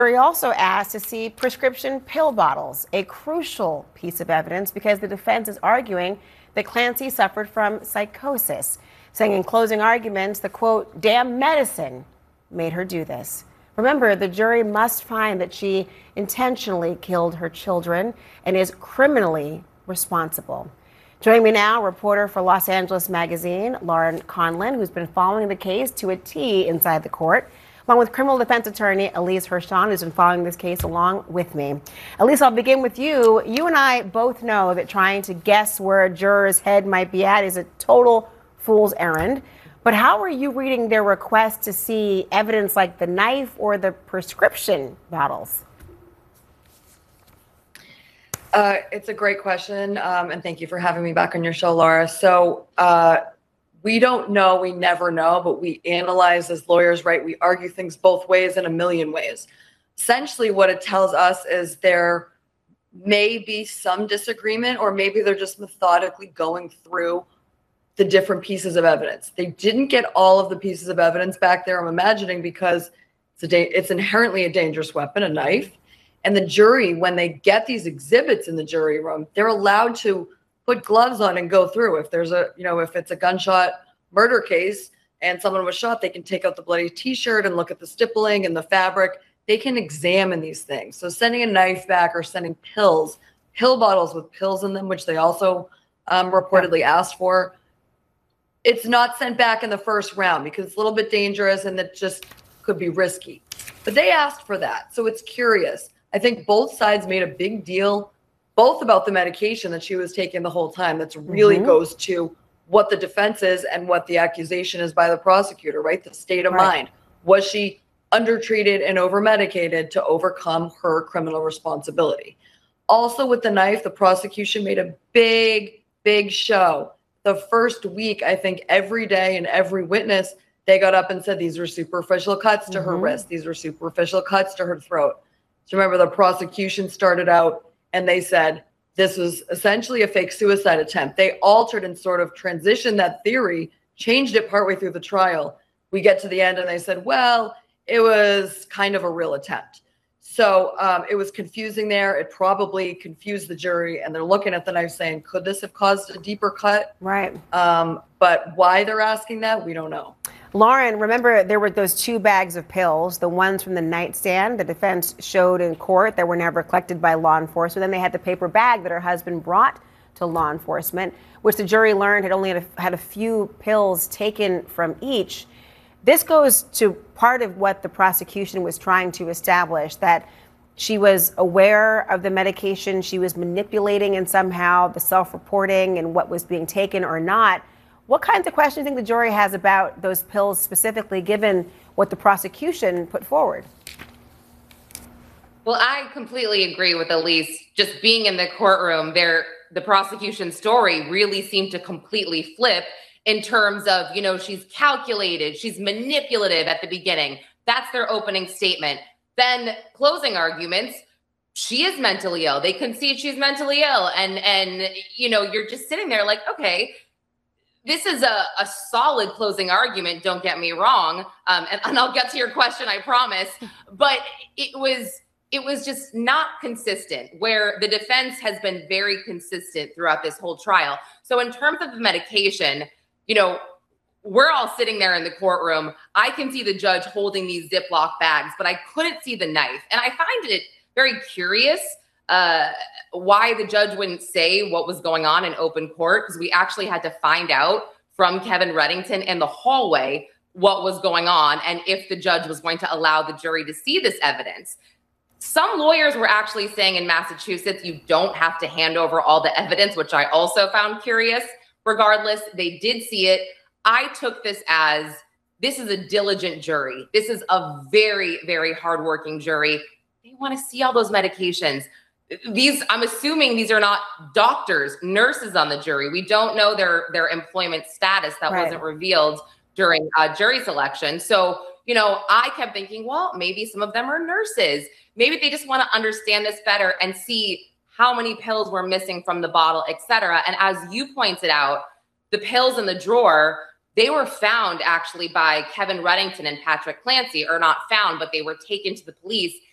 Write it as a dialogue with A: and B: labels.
A: jury also asked to see prescription pill bottles, a crucial piece of evidence because the defense is arguing that Clancy suffered from psychosis, saying in closing arguments the quote, damn medicine made her do this. Remember, the jury must find that she intentionally killed her children and is criminally responsible. Joining me now, reporter for Los Angeles Magazine, Lauren Conlin, who's been following the case to a T inside the court, along with criminal defense attorney Elise Hirshon, who's been following this case along with me. Elise, I'll begin with you. You and I both know that trying to guess where a juror's head might be at is a total fool's errand. But how are you reading their request to see evidence like the knife or the prescription bottles?
B: It's a great question, and thank you for having me back on your show, Laura. So we don't know, we never know, but we analyze as lawyers, right? We argue things both ways in a million ways. Essentially, what it tells us is there may be some disagreement, or maybe they're just methodically going through the different pieces of evidence. They didn't get all of the pieces of evidence back there, I'm imagining, because it's inherently a dangerous weapon, a knife. And the jury, when they get these exhibits in the jury room, they're allowed to put gloves on and go through. If there's a, if it's a gunshot murder case and someone was shot, they can take out the bloody t-shirt and look at the stippling and the fabric. They can examine these things. So sending a knife back or sending pill bottles with pills in them, which they also reportedly asked for, it's not sent back in the first round because it's a little bit dangerous and it just could be risky. But they asked for that. So it's curious. I think both sides made a big deal, both about the medication that she was taking the whole time. That's really goes to what the defense is and what the accusation is by the prosecutor, right? The state of mind. Was she undertreated and over-medicated to overcome her criminal responsibility? Also with the knife, the prosecution made a big, big show. The first week, I think every day and every witness, they got up and said these were superficial cuts to her wrist. These were superficial cuts to her throat. So remember, the prosecution started out and they said this was essentially a fake suicide attempt. They altered and sort of transitioned that theory, changed it partway through the trial. We get to the end and they said, well, it was kind of a real attempt. So it was confusing there. It probably confused the jury, and they're looking at the knife saying, could this have caused a deeper cut?
A: Right.
B: But why they're asking that, we don't know.
A: Lauren, remember there were those 2 bags of pills, the ones from the nightstand the defense showed in court that were never collected by law enforcement. Then they had the paper bag that her husband brought to law enforcement, which the jury learned had only had a few pills taken from each. This goes to part of what the prosecution was trying to establish, that she was aware of the medication, she was manipulating and somehow the self-reporting and what was being taken or not. What kinds of questions do you think the jury has about those pills specifically, given what the prosecution put forward?
C: Well, I completely agree with Elise. Just being in the courtroom, the prosecution story really seemed to completely flip in terms of, she's calculated, she's manipulative at the beginning. That's their opening statement. Then closing arguments, she is mentally ill. They concede she's mentally ill. And you're just sitting there like, okay, this is a solid closing argument, don't get me wrong. And I'll get to your question, I promise. But it was just not consistent, where the defense has been very consistent throughout this whole trial. So in terms of the medication, we're all sitting there in the courtroom. I can see the judge holding these Ziploc bags, but I couldn't see the knife. And I find it very curious why the judge wouldn't say what was going on in open court, because we actually had to find out from Kevin Reddington in the hallway what was going on and if the judge was going to allow the jury to see this evidence. Some lawyers were actually saying in Massachusetts, you don't have to hand over all the evidence, which I also found curious. Regardless, they did see it. I took this as, this is a diligent jury. This is a very, very hardworking jury. They want to see all those medications. I'm assuming these are not doctors, nurses on the jury. We don't know their employment status. That wasn't revealed during jury selection. So, I kept thinking, well, maybe some of them are nurses. Maybe they just want to understand this better and see how many pills were missing from the bottle, et cetera. And as you pointed out, the pills in the drawer, they were found actually by Kevin Reddington and Patrick Clancy, or not found, but they were taken to the police